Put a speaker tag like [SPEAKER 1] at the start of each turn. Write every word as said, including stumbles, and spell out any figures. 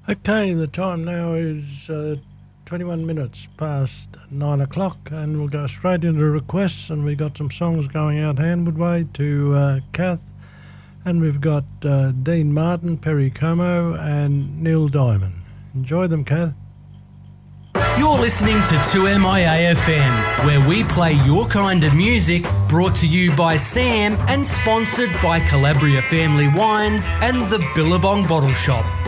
[SPEAKER 1] Okay, the time now is uh, twenty-one minutes past nine o'clock, and we'll go straight into requests. And we've got some songs going out Handwood Way to uh, Kath, and we've got uh, Dean Martin, Perry Como, and Neil Diamond. Enjoy them, Kath.
[SPEAKER 2] You're listening to two M I A F M, where we play your kind of music, brought to you by Sam and sponsored by Calabria Family Wines and the Billabong Bottle Shop.